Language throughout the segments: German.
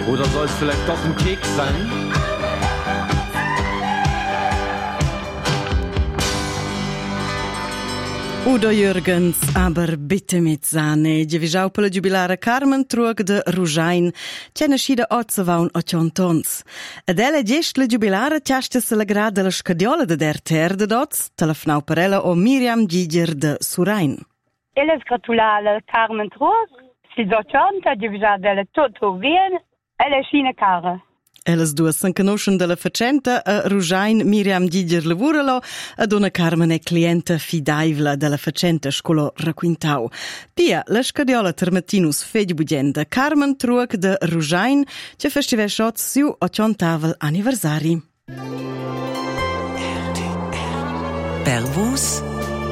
Oder soll es vielleicht doch ein Keks sein? Udo Jürgens, aber bitte mit Sahne. Giavischau per la jubilare Carmen Truog de Rujain, c'è nascida ozzavaun o ciontons. Ed ella gest la jubilare c'asta se la grada la scadiola de der ter de dots, telefonau per ella o Miriam Giger de Surain. Ella gratula la Carmen Truog, si do cionta, giavischau della tutto bien, ella è scina cara. Ellas duas san conoscen della facenta a Rujain Miriam Giger lavuralo ad una Carmen è clienta fidaivla della facenta scolo raquintau. Pia, la scadiola termatinus fedibugenda Carmen Truog de Rujain c'è festival shot siu o ciontavel anniversari. Per vos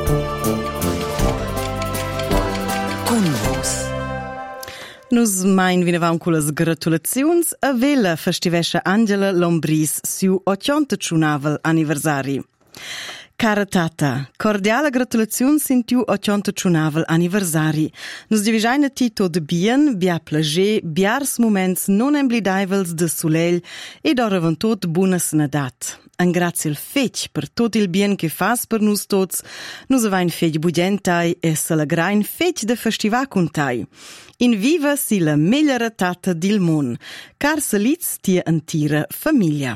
con vos. Nus mein vinevaun culas gratulaziuns a vela festivescha Angela Lombris siu 80 anniversari. Cara tata, cordiale gratulaziuns sin tiu 80 anniversari. Nus divisaina tito de bien, bia plager, biars moments non emblidaivels de soleil ed oraventot bunas nadat. An grazie al fetg per tot il bien che fas per nus tots, nus avain fetg bugentai e se la grain fetg de festivar contai. In viva si la megliore tata dil mon, car se liz tia antira famiglia.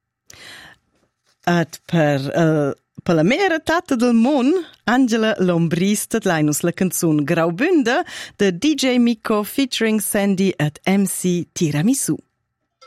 At per la megliore tata del mon, Angela Lombris tatlainus la canzun Graubünde de DJ Miko featuring Sandy at MC Tiramisu.